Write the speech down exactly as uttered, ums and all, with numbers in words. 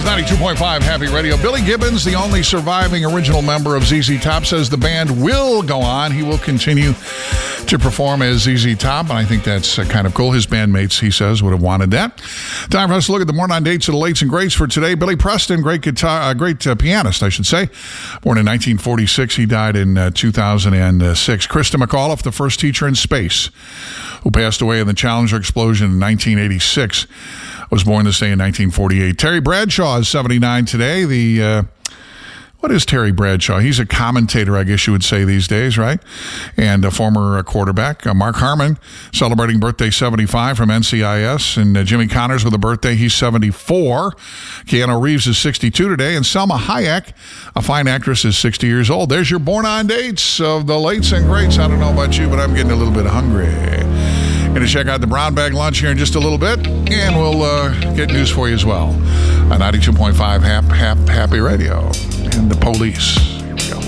ninety-two point five Happy Radio. Billy Gibbons, the only surviving original member of Z Z Top, says the band will go on. He will continue to perform as Z Z Top, and I think that's uh, kind of cool. His bandmates, he says, would have wanted that. Time for us to look at the morning on dates of the lates and greats for today. Billy Preston, great guitar, uh, great uh, pianist, I should say. Born in nineteen forty-six, he died in uh, two thousand six. Krista McAuliffe, the first teacher in space, who passed away in the Challenger explosion in nineteen eighty-six. Was born this day in nineteen forty-eight. Terry Bradshaw is seventy-nine today. The uh, what is Terry Bradshaw? He's a commentator, I guess you would say these days, right? And a former quarterback. Uh, Mark Harmon celebrating birthday seventy-five from N C I S. And uh, Jimmy Connors with a birthday. He's seventy-four. Keanu Reeves is sixty-two today. And Selma Hayek, a fine actress, is sixty years old. There's your born on dates of the lates and greats. I don't know about you, but I'm getting a little bit hungry. Going to check out the Brown Bag Lunch here in just a little bit, and we'll uh, get news for you as well on ninety-two point five Hap, Hap, Happy Radio and the Police.